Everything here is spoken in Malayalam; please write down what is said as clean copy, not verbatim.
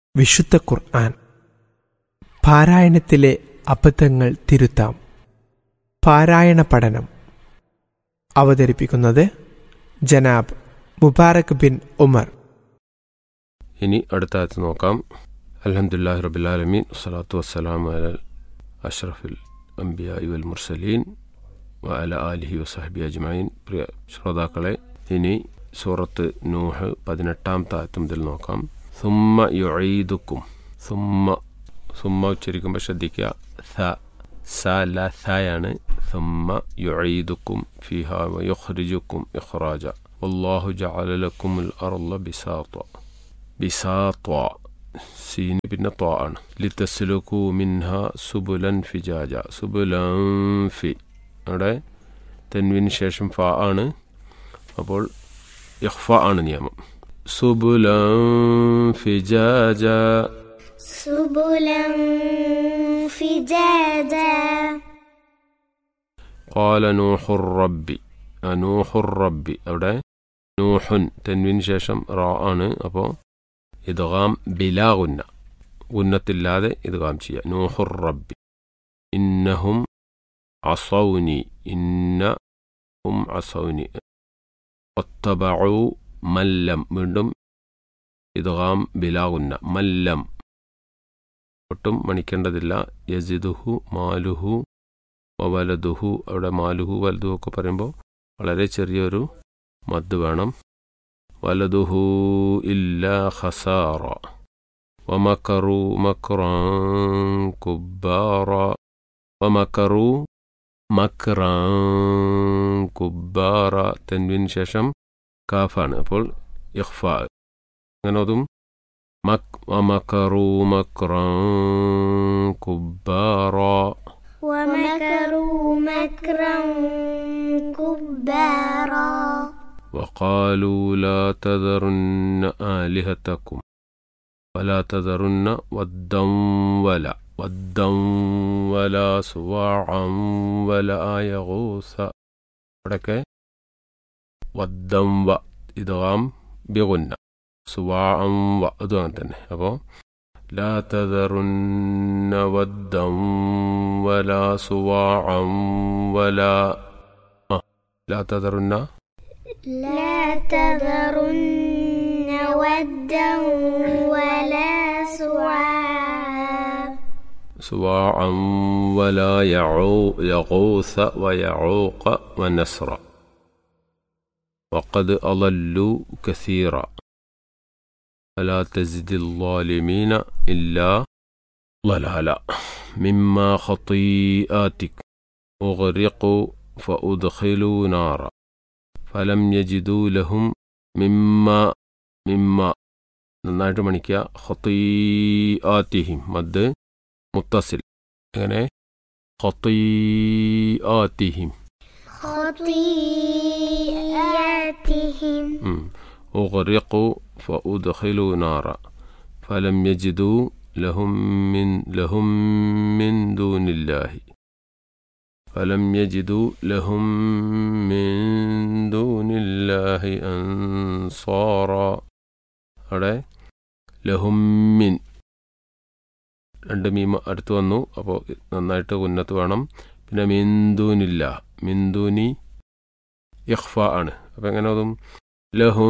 വിശുദ്ധ ഖുർആൻ പാരായണത്തിലെ അബദ്ധങ്ങൾ തിരുത്താം. പാരായണ പഠനം അവതരിപ്പിക്കുന്നത് ജനാബ് മുബാറക് ബിൻ ഉമർ. ഇനി അടുത്ത ആയത്ത് നോക്കാം. അൽഹംദുലില്ലാഹി റബ്ബിൽ ആലമീൻ വസ്സലാത്തു വസ്സലാമു അലാ അഷ്റഫിൽ അംബിയാഇ വൽ മുർസലീൻ വഅലാ ആലിഹി വസഹ്ബിഹി അജ്മഈൻ. പ്രിയ ശ്രോതാക്കളെ, ഇനി സൂറത്ത് നൂഹ് 18-ാമത്തെ ആയത്ത് മുതൽ നോക്കാം. സുമ്മ യുഈദുക്കും. സുമ്മ ഉച്ചരിക്കുമ്പോൾ ശ്രദ്ധിക്കുക. യാണ്. സുമ്മ യുഈദുക്കും ഫീഹാ വയുഖ്രിജുക്കും ഇഖ്റാജ വല്ലാഹു ജഅല ലക്കുമുൽ അർള ബിസാത്ത സീന് പിന്നെ ത്വാ ആണ്. ലിതസ്ലുകൂ മിൻഹാ സുബുലൻ ഫിജാജ. സുബുലൻ ഫി അവിടെ തൻവീന് ശേഷം ഫ ആണ്. അപ്പോൾ ഇഖ്ഫ ആണ് നിയമം. സുബുലൻ ഫിജാജ. സുബുലൻ ഫിജാജ. ഖാല നൂഹുർ റബ്ബി. നൂഹുർ റബ്ബി അവിടെ നൂഹുൻ തൻവീന് ശേഷം റാ ആണ്. അപ്പോൾ ഇദ്ഗാം ബിലാ ഗുന്ന, ഗുന്നത്തില്ലാതെ ഇദ്ഗാം ചെയ്യുക. നൂഹുർ റബ്ബി. ഇന്നഹും അസൗനി. ഇന്നഹും അസൗനി. വത്തബഉ മല്ലം. വീണ്ടും ഇദ്ഗാം ബിലാ ഗുന്ന. മല്ലം ഒട്ടും മണിക്കേണ്ടതില്ല. യസിദുഹു മാലുഹു വവലദുഹു. അവിടെ മാലുഹു വലദുഹു ഒക്കെ പറയുമ്പോൾ വളരെ ചെറിയൊരു മദ് വേണം. വലദുഹു ഇല്ലാ ഖസാറ വമകറു മക്റൻ കുബ്ബാറ. വമകറു മക്റൻ കുബ്ബാറ തൻവീന് ശേഷം കാഫാണ്. അപ്പോൾ ഇഖ്ഫ. അങ്ങനെ അതും വമകറു മക്റൻ കുബ്ബാറ. ومكروا مكرا كبارا. وقالوا لا تذرن آلهتكم ولا تذرن ودا ولا سواعا ولا يغوث. അവിടെയൊക്കെ വദ്ദം വ ഇദ്ഗാം ബിഗുന്ന. സുവാഅം വ അതും അങ്ങനെ തന്നെ. അപ്പോൾ لا تذرن ودا ولا سواعا ولا لا تذرن ودا ولا سواعا ولا يغوث ويعوق ونسرا وقد أضلوا كثيرا ولا تزد الظالمين إلا ضلالا مما خطيئاتك أغرقوا فأدخلوا نارا فلم يجدوا لهم مما നന്നായിട്ട് മണിക്കുക. ഖതീആതിഹിം മദ് മുത്തസിൽ. അങ്ങനെ ഖതീആതിഹിം أغرقوا فأدخلوا نارا فلم يجدوا لهم من دون الله فلم يجدوا لهم من دون الله أنصارا. അവിടെ ലഹും മിൻ രണ്ട് മീമ അടുത്ത് വന്നു. അപ്പോൾ നന്നായിട്ട് ഉന്നത്ത് വേണം. പിന്നെ മിന്ദൂനില്ല. മിന്ദൂനി ഇഖ്ഫ ആണ്. അപ്പോൾ എങ്ങനെ അതും ലഹും